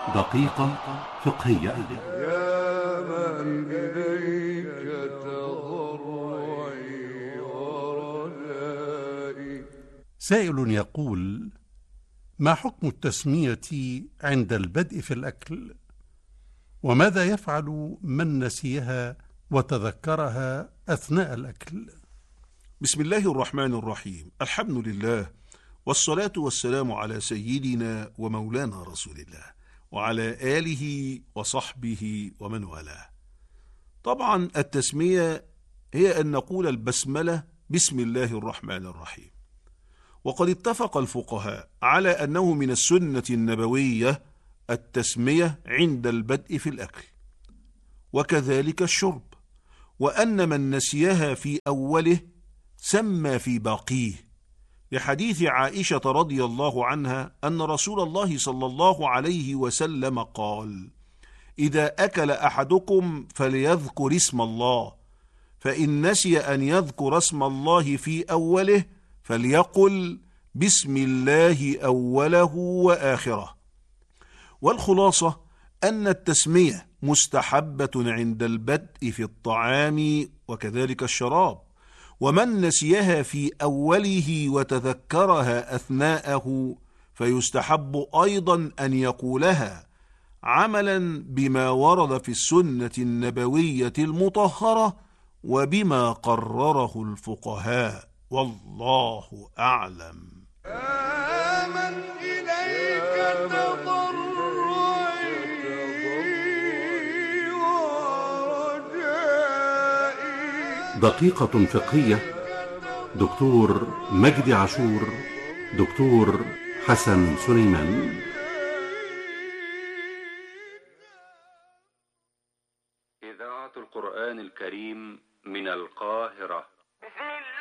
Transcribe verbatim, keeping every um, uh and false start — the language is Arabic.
دقيقة فقهية. يا من إليك تضرعي ورجائي. سائل يقول: ما حكم التسمية عند البدء في الأكل؟ وماذا يفعل من نسيها وتذكرها أثناء الأكل؟ بسم الله الرحمن الرحيم. الحمد لله، والصلاة والسلام على سيدنا ومولانا رسول الله وعلى آله وصحبه ومن والاه. طبعا التسمية هي أن نقول البسملة بسم الله الرحمن الرحيم، وقد اتفق الفقهاء على أنه من السنة النبوية التسمية عند البدء في الأكل، وكذلك الشرب، وأن من نسيها في أوله سمى في باقيه، لحديث عائشة رضي الله عنها أن رسول الله صلى الله عليه وسلم قال: إذا أكل أحدكم فليذكر اسم الله، فإن نسي أن يذكر اسم الله في أوله فليقل بسم الله أوله وآخره. والخلاصة أن التسمية مستحبة عند البدء في الطعام وكذلك الشراب، ومن نسيها في أوله وتذكرها أثناءه فيستحب أيضا أن يقولها عملا بما ورد في السنة النبوية المطهرة وبما قرره الفقهاء، والله أعلم. آمن إليك تضرعي ورجائي. دقيقة فقهية. دكتور مجدي عاشور، دكتور حسن سليمان. إذاعة القرآن الكريم من القاهرة.